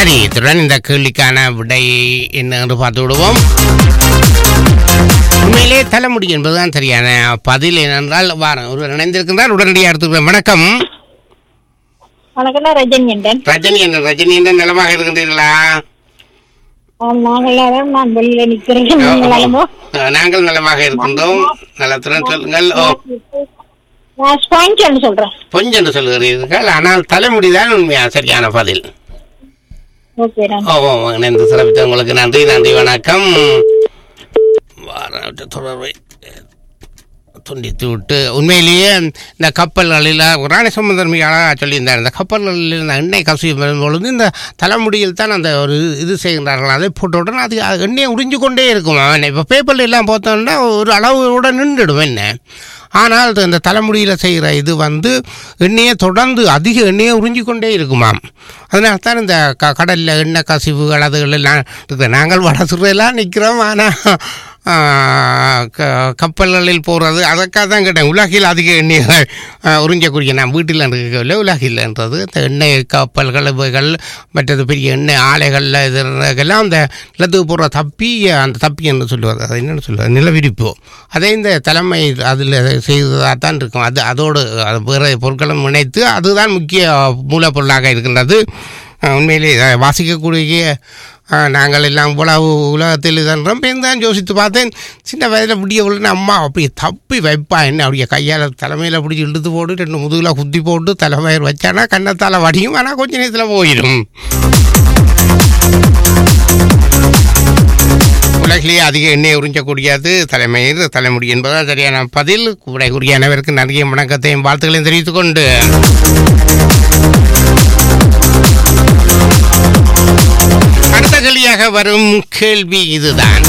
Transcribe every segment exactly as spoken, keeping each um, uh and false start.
சரி, இத்துடன் இந்த கேள்விக்கான விடை என்ன என்று பார்த்து விடுவோம். உண்மையிலே தலைமுடி என்பதுதான் சரியான பதில். ஏனென்றால் வாரம் ஒருவர் இணைந்திருக்கின்றார், உடனடியாக எடுத்துக்கிறேன். வணக்கம். வணக்கம், ரஜினி என்றேன். ரஜினி என்ற ரஜினி என்ற நிலமாக இருக்கின்றீர்களா? நான் வெளியில நிற்கிறேன். நாங்கள் நலமாக இருக்கின்றோம். நலத்துடன் சொல்லுங்கள். சொல்றேன் பொஞ்சு என்று சொல்லுகிறீர்கள், ஆனால் தலைமுடிதான் உண்மையா சரியான பதில். இணைந்து சிறப்பித்த உங்களுக்கு நன்றி. நன்றி, வணக்கம். தொடர்பை துண்டித்து விட்டு உண்மையிலேயே இந்த கப்பல்களில் ராணி சம்பந்தர்மியாக சொல்லியிருந்தார். இந்த கப்பல்களில் இந்த எண்ணெய் கசிவு வரும்பொழுது இந்த தலைமுடியில் தான் அந்த ஒரு இது செய்கின்றார்கள். அதை போட்ட உடனே அது எண்ணெயை உறிஞ்சு கொண்டே இருக்கும். அவன் இப்போ பேப்பரில் எல்லாம் பார்த்தோம்னா ஒரு அளவோட நின்றுடும் என்ன. ஆனால் இந்த தலைமுடியில் செய்கிற இது வந்து எண்ணெயை தொடர்ந்து அதிக எண்ணெயை உறிஞ்சி கொண்டே இருக்குமாம். அதனால தான் இந்த க கடலில் எண்ணெய் கசிவுகள் அதுகள் எல்லாம் இருக்குது. நாங்கள் வட சுறையெல்லாம் நிற்கிறோம். ஆனால் கப்பல்களில் போகிறது அதற்காக தான் கேட்டேன். உலகில் அதிக எண்ணெயை உறிஞ்சக்கூடிய நான் வீட்டில் இருக்கவில்லை, உலகில்ன்றது இந்த எண்ணெய் கப்பல்கள் இவைகள் மற்றது பெரிய எண்ணெய் ஆலைகளில் இதெல்லாம் அந்த நிலத்துக்கு போடுற தப்பி அந்த தப்பி என்று சொல்லுவது, அது என்னென்னு சொல்லுவது, நிலவிரிப்பு. அதே இந்த தலைமை அதில் செய்ததாக தான் இருக்கும். அது அதோடு வேறு பொருட்களும் இணைத்து அதுதான் முக்கிய மூலப்பொருளாக இருக்கின்றது. உண்மையிலே வாசிக்கக்கூடிய நாங்கள் எல்லாம் இவ்வளவு உலகத்தில் இதன்றோம். தான் யோசித்து பார்த்தேன், சின்ன வயதில் முடிய உடனே அம்மா அப்படி தப்பி வைப்பா என்ன அப்படியே கையால் தலைமையில் பிடிச்சி இழுத்து போட்டு ரெண்டு முதுகில் குத்தி போட்டு தலைமையில் வச்சானா கண்ணத்தால் வடியும், ஆனால் கொஞ்ச நேரத்தில் போயிடும். உலகிலேயே அதிக எண்ணெய் உறிஞ்சக்கூடியது தலைமையில் தலைமுடி என்பதுதான் சரியான பதில். கூட கூறிய அனைவருக்கு நிறைய வணக்கத்தையும் வாழ்த்துக்களையும் தெரிவித்துக் கொண்டு அடுத்த கேள்வியாக வரும் கேள்வி இதுதான்.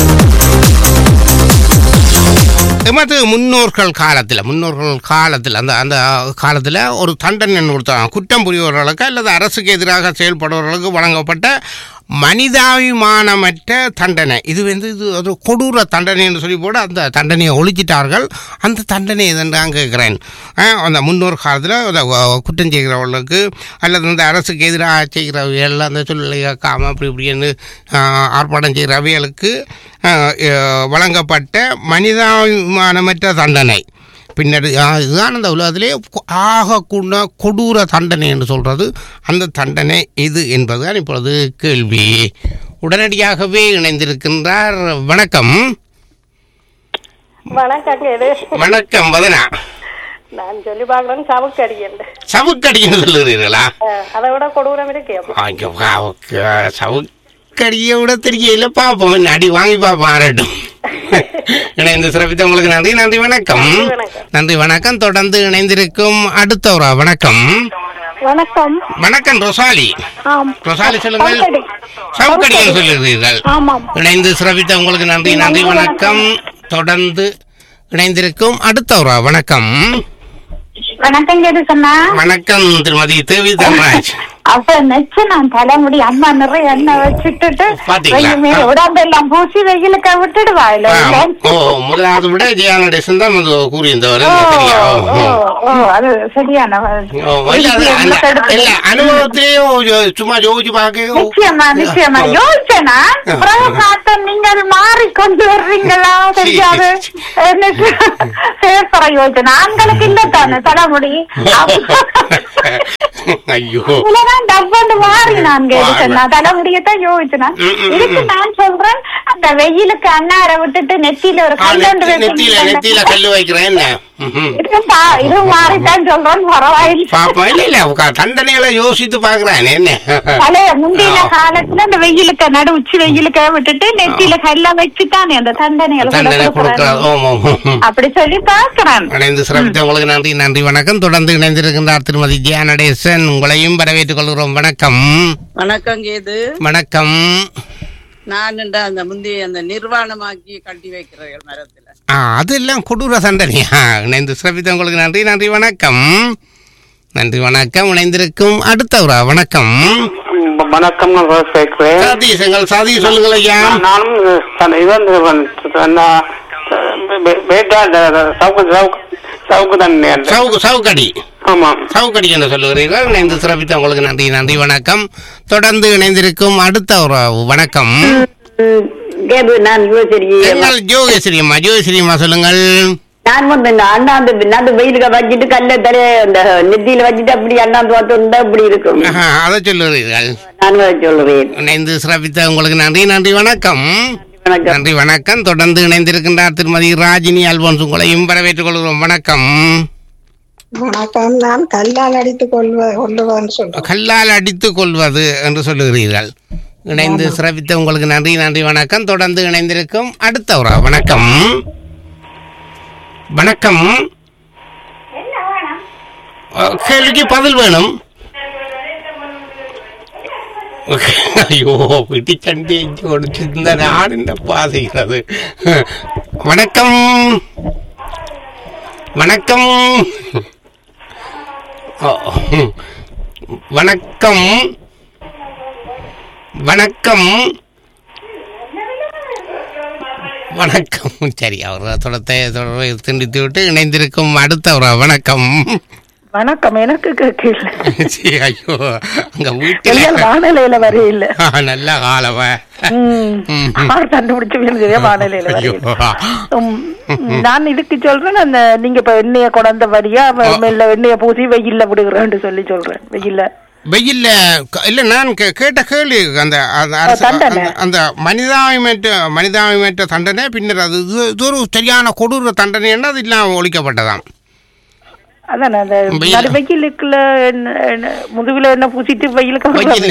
எமது முன்னோர்கள் காலத்தில் முன்னோர்கள் காலத்தில் அந்த அந்த காலத்தில் ஒரு தண்டனை கொடுத்தாங்க. குற்றம் புரிபவர்களுக்கு அல்லது அரசுக்கு எதிராக செயல்படுபவர்களுக்கு வழங்கப்பட்ட மனிதாபிமானமற்ற தண்டனை. இது வந்து இது ஒரு கொடூர தண்டனை என்று சொல்லி போட்டு அந்த தண்டனையை ஒழிச்சிட்டார்கள். அந்த தண்டனை எதுன்னு கேட்குறேன். அந்த முன்னோர் காலத்தில் குற்றம் செய்கிறவர்களுக்கு அல்லது அந்த அரசுக்கு எதிராக செய்கிறவைகள் அந்த சூழ்நிலை காம அப்படி இப்படின்னு ஆர்ப்பாட்டம் செய்கிறவைகளுக்கு வழங்கப்பட்ட மனிதாபிமானமற்ற தண்டனை. பின்னாடி இதுதான் அந்த உலகத்திலே ஆக கூட கொடூர தண்டனை என்று சொல்கிறது. அந்த தண்டனை இது என்பதுதான் இப்பொழுது கேள்வி. உடனடியாகவே இணைந்திருக்கின்றார். வணக்கம். வணக்கம் வதனா. நான் சொல்லி பார்க்கிறேன், சவுக்கடி என்று சவுக்கடி என்று சொல்லுகிறீர்களா? அதை விட கொடூரம் இருக்கு. சவுக்கடியை விட தெரியல. பார்ப்போம், அடி வாங்கி பார்ப்போம். ஆரட்டும். இணைந்து சிறப்பித்த உங்களுக்கு நன்றி. நன்றி, வணக்கம். நன்றி, வணக்கம். தொடர்ந்து இணைந்திருக்கும் அடுத்தவரா. வணக்கம். வணக்கம். வணக்கம், ரொசாலி. ரொசாலி சொல்லுங்கள். சவுக்கடி என்று சொல்லுகிறீர்கள். இணைந்து சிறப்பித்த உங்களுக்கு நன்றி. நன்றி, வணக்கம். தொடர்ந்து இணைந்திருக்கும் அடுத்தவரா. வணக்கம். வணக்கம் வணக்கம் திருமதி தேவி தன்ராஜ். அப்ப நெச்சு நான் தலைமுடி அம்மா நிறைய எண்ணெய் வச்சுட்டு உடம்பெல்லாம் பூசி வெயிலுக்க விட்டுடுவா. முதலாவது விட ஜெயானடேசன் தான் கூறியிருந்தவர். அது சரியான அனுபவத்திலேயே சும்மா யோசிச்சு பார்க்க. நிச்சயமா நிச்சயமா யோசிச்சேனா காட்டம் நீங்கள் மாறிக்கொண்டு வர்றீங்களா தெரியாது. பேப்பரை யோசிச்சேன். ஆண்களுக்கு இல்ல தானே தலைமுடி. ஐயோ டப்பாண்டு மாறி நான் கேட்டேன். தலைமுடியத்தான் யோசிச்சேன். இதுக்கு நான் சொல்றேன், அந்த வெயிலுக்கு அண்ணார விட்டுட்டு நெத்தியில ஒரு கல்லு நெத்தியில கல்லு வைக்கிறேன். இது மாறித்தான் சொல்றேன். பரவாயில்ல, தண்டனைகளை யோசித்து பாக்குறேன். என்ன பழைய முந்தின காலத்துல அந்த வெயிலுக்கு நடு உச்சி வெயிலுக்க விட்டுட்டு நெத்தியில கல்ல வச்சுட்டானே அந்த தண்டனைகளை அப்படி சொல்லி பாக்குறேன். இணைந்து சிறப்பித்த உங்களுக்கு நன்றி. நன்றி, வணக்கம். தொடர்ந்து இணைந்திருக்கின்றார் திருமதி ஜெயானடேசன். உங்களையும் வரவேற்றுக் கொள்கிறோம். வணக்கம். வணக்கம் கேது. வணக்கம். நான் அந்த முந்தைய அந்த நிர்வாணமாக்கி கட்டி வைக்கிறீர்கள் மரத்துல, அதெல்லாம் கொடூர தண்டனையா? இணைந்து சிறப்பித்த உங்களுக்கு நன்றி. நன்றி, வணக்கம். நன்றி, வணக்கம். இணைந்திருக்கும் அடுத்தவரா. வணக்கம். வணக்கம். சாதிசங்கள் சாதி சொல்லுங்கள் ஐயா. நானும் சவுக்கு தானே சவுக்கு சவுக்கடி ஆமா சவுக்கடி என்று சொல்லுகிறீர்கள். இணைந்து சிறப்பித்த உங்களுக்கு நன்றி நன்றி வணக்கம். தொடர்ந்து இணைந்திருக்கும் அடுத்த ஒரு வணக்கம் நான் எங்கள் ஜோகேஸ்வரி அம்மா. ஜோகேஸ்வரி அம்மா சொல்லுங்கள். நான் வந்து இந்த அண்ணாந்து பின்னாந்து வெயிலுக்கு வச்சுட்டு கல்ல தலைய இந்த நெத்தியில வச்சுட்டு அப்படி அண்ணாந்து பார்த்தா அப்படி இருக்கும். அதை சொல்லுகிறீர்கள். நான் சொல்லுவேன். இணைந்து சிறப்பித்த உங்களுக்கு நன்றி நன்றி வணக்கம். நன்றி வணக்கம். தொடர்ந்து இணைந்திருக்கின்றார் திருமதி ராஜினி அல்போன்ஸ். உங்களையும் வரவேற்றுக் கொள்கிறோம். வணக்கம். வணக்கம். நான் கல்லால் அடித்துக் கொள்வது கல்லால் அடித்துக் கொள்வது என்று சொல்லுகிறீர்கள். இணைந்து சிறப்பித்த உங்களுக்கு நன்றி நன்றி வணக்கம். தொடர்ந்து இணைந்திருக்கும் அடுத்த ஒரு வணக்கம். வணக்கம். கேள்விக்கு பதில் வேணும். ஐயோ பிடி சண்டை கொடுத்து இந்த நாடு என்ன பாதைகிறது. வணக்கம் வணக்கம் வணக்கம் வணக்கம் வணக்கம். சரி, அவர் தொடத்தை துண்டித்து விட்டு இணைந்திருக்கும் அடுத்த ஒரு வணக்கம். வணக்கம். எனக்கு கேட்கல. ஐயோ அங்க வீட்டுல வானிலையில வரையில நல்ல காலவ கண்டுபிடிச்சு வானிலையில நான் இதுக்கு சொல்றேன். அந்த நீங்க இப்ப எண்ணெய கொண்டாந்த வரியா மெல்ல எண்ணெய பூசி வெயில்ல விடுகிறேன்னு சொல்லி சொல்றேன். வெயில்ல வெயில்ல இல்ல நான் கேட்ட கேள்வி அந்த அந்த மனிதாபிமற்ற மனிதாபிமற்ற தண்டனை பின்னர் அது இது ஒரு சரியான கொடூர தண்டனை அது இல்லாம ஒழிக்கப்பட்டதாம். அதான் அந்த வெயிலுக்குள்ள முதுகுல என்ன பூசிட்டு வெயிலுக்கு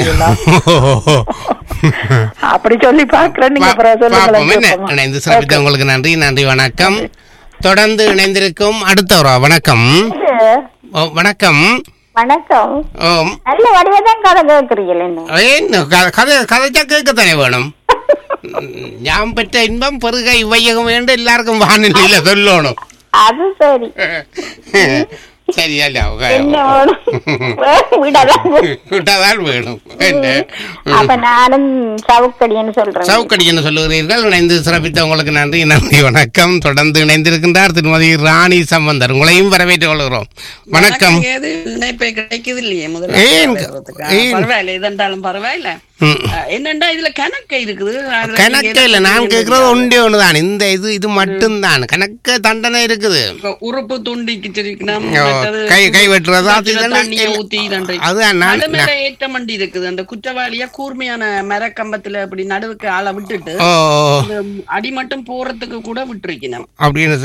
அப்படி சொல்லி பாக்குறேன். உங்களுக்கு நன்றி நன்றி வணக்கம். தொடர்ந்து இணைந்திருக்கும் அடுத்த ஒரு வணக்கம். வணக்கம் வணக்கம். நல்ல வடிவதான் கதை கேட்கிறீங்களா? கதை கதைச்சா கேட்கத்தானே வேணும். ஞாபகம் பெற்ற இன்பம் பெருக இவ்வையகம் வேண்டும் எல்லாருக்கும் வானிலையில சொல்லணும். அது சரி. சரியா விட்டாதான் வேணும். அப்ப நானும் சவுக்கடின்னு சொல்றேன். சவுக்கடின்னு சொல்லுகிறீர்கள். இணைந்து சிறப்பித்த உங்களுக்கு நன்றி நன்றி வணக்கம். தொடர்ந்து இணைந்திருக்கின்றார் திருமதி ராணி சம்பந்தர். உங்களையும் வரவேற்றுக் கொள்கிறோம். வணக்கம். கிடைக்குது இல்லையே முதல்ல. பரவாயில்ல இதென்றாலும் பரவாயில்ல. என்னண்டா இதுல கணக்கு இருக்குது. கணக்கு இல்ல, நான் கேட்கறது ஒன்றே ஒண்ணுதான். இந்த இது இது மட்டும்தான் கணக்கு. தண்டனை இருக்குது. உறுப்பு துண்டிக்கு கை கை வெட்டுறதா ஏற்றம் வண்டி இருக்குது. அந்த குற்றவாளியா கூர்மையான மரக்கம்பத்துல அப்படி நடுவுக்கு ஆளை விட்டுட்டு அடி மட்டும் போறதுக்கு கூட விட்டுருக்கணும் அப்படின்னு.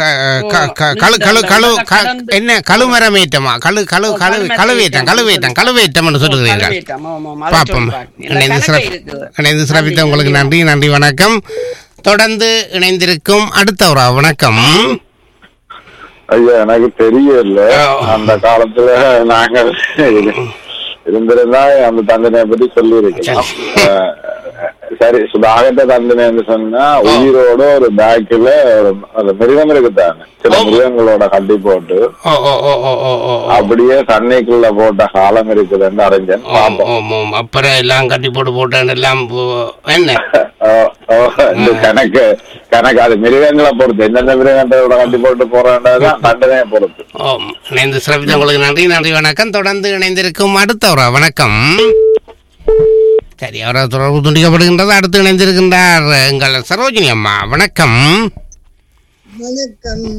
என்ன கழுமரமேற்றமா கழு கழு கழு கழுவேற்றம் கழுவேற்றம் கழுவேற்றம் சொல்லுகிறீர்கள். பாப்போம். இணைந்து சிறப்பித்த உங்களுக்கு நன்றி நன்றி வணக்கம். தொடர்ந்து இணைந்திருக்கும் அடுத்த ஒரு வணக்கம். ஐயா எனக்கு தெரியல. அந்த காலத்துல நாங்கள் இருந்திருந்தா அந்த தண்டனையை பத்தி சொல்லி இருக்கலாம். சரி, சுதாகத்த தண்டனை சொன்னா உயிரோட ஒரு பேக்கில ஒரு மிருகம் இருக்குதானே, சில மிருகங்களோட கட்டி போட்டு அப்படியே தண்ணிக்குள்ள போட்ட காலம் இருக்குதுன்னு அறிஞ்சேன். அப்புறம் எல்லாம் கட்டி போட்டு போட்டேன் எல்லாம் என்ன கணக்கு கணக்கு அது மிருகங்களை பொறுத்து, எந்தெந்த மிருகங்களோட கட்டி போட்டு போறேன்றதுதான் தண்டனையை பொறுத்து. இணைந்து சிறப்பித்த உங்களுக்கு நன்றி நன்றி வணக்கம். தொடர்ந்து இணைந்திருக்கும் அடுத்த ஒரு வணக்கம். சரி, அவரை தொடர்பு துண்டிக்கப்படுகின்றது. அடுத்து இணைந்திருக்கின்றார் எங்கள் சரோஜினி அம்மா. வணக்கம். வணக்கம்.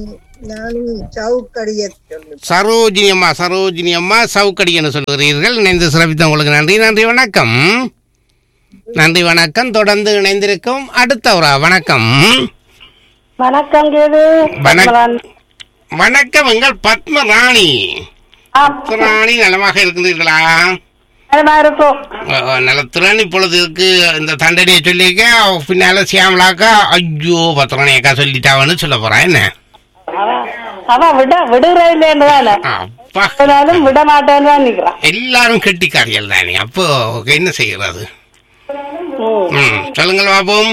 சரோஜினி அம்மா சரோஜினி அம்மா சவுக்கடி என்று சொல்கிறீர்கள். இணைந்து சிறப்பித்த உங்களுக்கு நன்றி நன்றி வணக்கம். நன்றி வணக்கம். தொடர்ந்து இணைந்திருக்கும் அடுத்த ஒரு வணக்கம். வணக்கம். வணக்கம் எங்கள் பத்மராணி. ராணி நலமாக இருக்கின்றீர்களா? நலத்துடன் இப்பொழுது இருக்கு. இந்த தண்டனையை சொல்லிக்க பின்னால சியாமலாக்கா ஐயோ பத்திரனையக்கா சொல்லிட்டாவன்னு சொல்ல போறான். என்ன எல்லாரும் கெட்டிக்காரிகள் தானே, அப்போ என்ன செய்யறது? சொல்லுங்கள் பாப்போம்.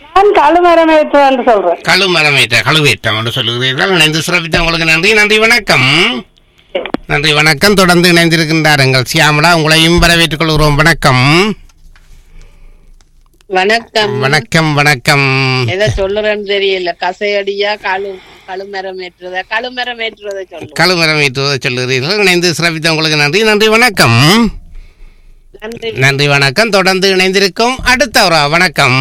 கழுமரமேற்ற கழுவேற்றம் என்று சொல்லுகிறீர்கள். இணைந்து சிறப்பித்த உங்களுக்கு நன்றி நன்றி வணக்கம். நன்றி வணக்கம். தொடர்ந்து இணைந்திருக்கின்றார் எங்கள் சியாமலா. உங்களையும் வரவேற்றுக் கொள்கிறோம். வணக்கம். வணக்கம் வணக்கம் வணக்கம். எதை சொல்லுறேன்னு தெரியல. கசையடியா காலு கழுமரம் ஏற்றுவதை கழுமரம் ஏற்றுவதை சொல்லுவோம். கழுமரம் ஏற்றுவதை சொல்லுகிறீர்கள். இணைந்து சிறப்பித்த உங்களுக்கு நன்றி. நன்றி வணக்கம். நன்றி நன்றி வணக்கம். தொடர்ந்து இணைந்திருக்கும் அடுத்தவரா வணக்கம்.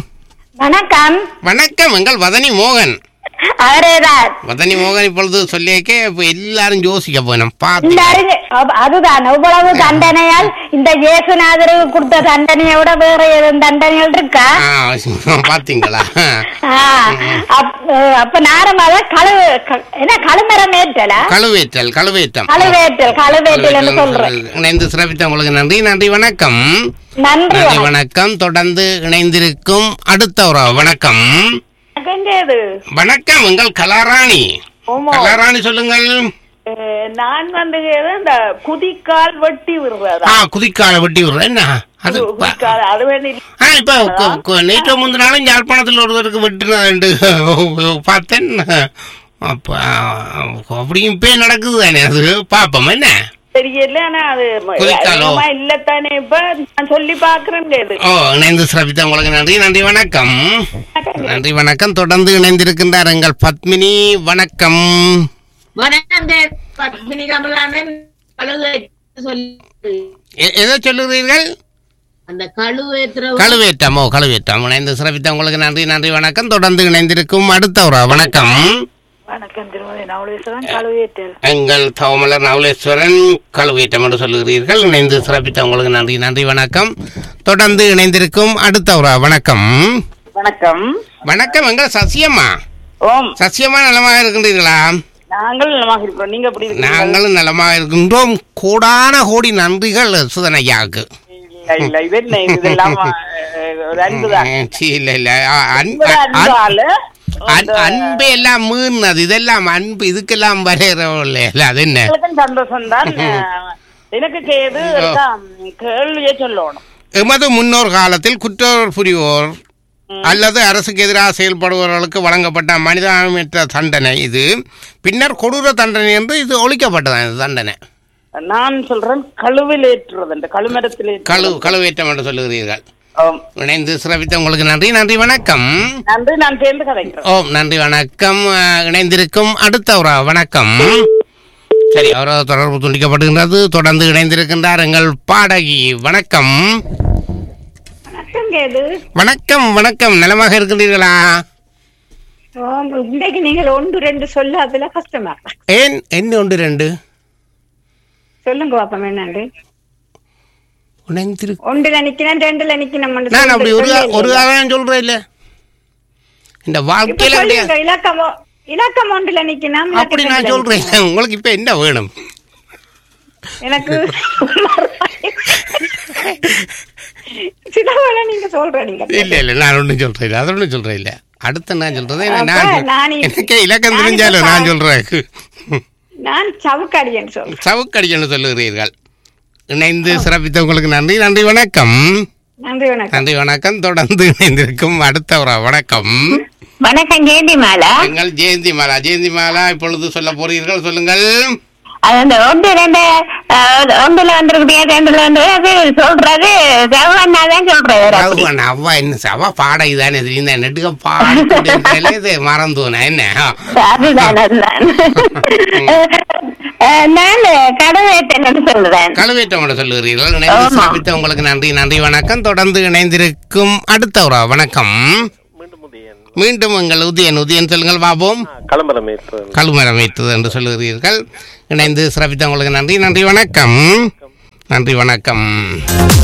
வணக்கம். வணக்கம். எங்கள் வதனி மோகன். அவரேதான் வதனி மோகன் இப்பொழுது சொல்லியிருக்கே இப்ப எல்லாரும் யோசிக்க போனோம் பார்த்து. எல்லாரும் அவ- அதுதான் இவ்வளவு தண்டனையால் இந்த இயேசுநாதருக்கு கொடுத்த தண்டனையை விட வேற ஏதும் தண்டனைகள் இருக்கா? பாத்தீங்களா? ஆ, அப்- அப்ப நாரமாக கழு க- என்ன கழுமரம் ஏற்றலா கழுவேற்றல் கழுவேற்றம் கழுவேற்றல் கழுவேற்றல் என்று சொல்றேன். இணைந்து சிறப்பித்த உங்களுக்கு நன்றி. நன்றி வணக்கம். நன்றி நன்றி வணக்கம். வணக்கம். தொடர்ந்து இணைந்திருக்கும் அடுத்தவரா வணக்கம். எங்கேது? வணக்கம். எங்கள் கலாராணி. ஆமா. கலாராணி சொல்லுங்கள். அஹ், நான் வந்து இந்த குதிக்கால் வெட்டி விடுறதா? ஆ குதிக்கால வெட்டி விடுறேன். என்ன அது குதிக்கால் அது வேண்டி ஆ இப்ப கு- கு- நேற்று முந்தின நாளும் யாழ்ப்பாணத்தில் ஒருவருக்கு வெட்டினு பார்த்தேன். அப்ப அப்படியும் இப்ப நடக்குது தானே, அது பாப்போம் என்ன தெரியல. ஆனா அது குதிக்காலோ? அதிகமா இல்லத்தானே. இப்ப நான் சொல்லி பாக்குறேன். கேது ஓ இணைந்து சிறப்பித்த உங்களுக்கு நன்றி. நன்றி வணக்கம். நன்றி வணக்கம். தொடர்ந்து இணைந்திருக்கின்றார் எங்கள் பத்மினி. வணக்கம். வணக்கம் பத்மினி கமலானன். கழுதை சொல்லி எ- எதை சொல்லுகிறீர்கள்? அந்த கழுவேற்ற கழுவேற்றமோ கழுவேற்றம். இணைந்து சிறப்பித்த உங்களுக்கு நன்றி. நன்றி வணக்கம். தொடர்ந்து இணைந்திருக்கும் அடுத்தவரா வணக்கம். வணக்கம் திருமதி நவலேஸ்வரன் கழுவேற்றல். எங்கள் தவமலர் நவலேஸ்வரன் கழுவேற்றம் என்று சொல்லுகிறீர்கள். இணைந்து சிறப்பித்த உங்களுக்கு நன்றி. நன்றி வணக்கம். தொடர்ந்து இணைந்திருக்கும் அடுத்தவரா வணக்கம். வணக்கம். வணக்கம். எங்கள் சசியம்மா. ஓம். சசியம்மா நலமாக இருக்கின்றீர்களா? நாங்கள் நலமாக இருக்கிறோம். நீங்க எப்படி இருக்கீங்க? நாங்களும் நலமாக இருக்கின்றோம். கோடான கோடி நன்றிகள் சுதனையாவுக்கு. இல்ல இல்ல இது என்ன இதெல்லாம் அஹ், ஒரு அன்புதான். ம், சீ, இல்ல இல்ல அ- அன்- அன்பு அன்பால அன்- அன்பு எல்லாம் மீறினது. இதெல்லாம் அன்பு இதுக்கெல்லாம் வரையறவில்லை. அது என்ன உங்களுக்கும் சந்தோஷம் தான். எனக்கு கேது கேள்வியே சொல்லணும். எமது முன்னோர் காலத்தில் குற்றவர் புரிவோர் அல்லது அரசுக்கு எதிராக செயல்படுபவர்களுக்கு வழங்கப்பட்ட மனிதாபிமற்ற தண்டனை இது. பின்னர் கொடூர தண்டனை என்று இது ஒழிக்கப்பட்டதான் இந்த தண்டனை. நான் சொல்றேன் கழுவில் ஏற்றுறது இந்த கழுமரத்தில் கழு கழுவேற்றம் என்று சொல்லுகிறீர்கள். ஓம். இணைந்து சிறப்பித்த உங்களுக்கு நன்றி. நன்றி வணக்கம். நன்றி. நான் சேர்ந்து கதைக்கிறேன். ஓம் நன்றி வணக்கம். அஹ், இணைந்திருக்கும் அடுத்தவரா வணக்கம். சரி, அவரது தொடர்பு துண்டிக்கப்படுகின்றது. தொடர்ந்து இணைந்திருக்கின்றார் எங்கள் பாடகி. வணக்கம். வணக்கம் கேது. வணக்கம் வணக்கம். நலமாக இருக்கின்றீர்களா? ஆம், இன்றைக்கு நீங்கள் ஒன்று ரெண்டு சொல்ல அதுல கஷ்டமா இருக்கு. ஏன் என்ன ஒன்று ரெண்டு சொல்லுங்க பாப்போம் என்னண்டு. இணைந்திரு ஒன்றுல நிக்கிறேன் ரெண்டுல நிக்கணும். நான் அப்படி ஒரு ஒரு காலம் சொல்றேன் இல்ல இந்த வாழ்க்கையில அப்படியே- இலக்கம் ஒ- இலக்கம் ஒன்றுல நிக்கணும். அப்படி நான் சொல்றேன். உங்களுக்கு இப்ப என்ன வேணும்? எனக்கு சில வேளை நீங்க சொல்றீங்க. இல்ல இல்ல நான் ஒன்றும் சொல்றேன் இல்ல. அது ஒன்றும் சொல்றேன் இல்ல. அடுத்த நான் சொல்றேன். அப்ப நான் நான் இப்ப- எனக்கே இலக்கம் நான் தெரிஞ்சாலும் இப்ப நான் சொல்றேன். நான் சவுக்கடியன்னு சொல்றேன். சவுக்கடின்னு சொல்லுகிறீர்கள். இணைந்து சிறப்பித்த உங்களுக்கு நன்றி. நன்றி வணக்கம். நன்றி வணக்கம். நன்றி வணக்கம். தொடர்ந்து இணைந்திருக்கும் அடுத்தவரா வணக்கம். வணக்கம் ஜெயந்தி மாலா. எங்கள் ஜெயந்தி மாலா. ஜெயந்தி மாலா இப்பொழுது சொல்ல போறீர்கள். சொல்லுங்கள். அது அந்த ஒன்று ரெண்டு அஹ், ஒன்றுல வந்துருக்கு ரெண்டுல வந்து அது சொல்றது செவ்வண்ணா தான் சொல்றது. ரகுவன் அவ்வா என்ன ச- அவ பாடகி தானே தெரியும். நெட்டுக்க பாடு இது மறந்துவனா என்ன? அதுதான் அதுதான். அஹ், நான் கடவேட்டன்னு சொல்றேன். கழுவேற்றம் சொல்லுகிறீர்கள். இணைந்து சிறப்பித்த உங்களுக்கு நன்றி. நன்றி வணக்கம். தொடர்ந்து இணைந்திருக்கும் அடுத்தவரா வணக்கம். மீண்டும் எங்கள் உதயன். உதயன் சொல்லுங்கள் பாபோம். களமரம் கழுமரம் வைத்தது என்று சொல்லுகிறீர்கள். இணைந்து சிறப்பித்த உங்களுக்கு நன்றி. நன்றி வணக்கம். நன்றி வணக்கம்.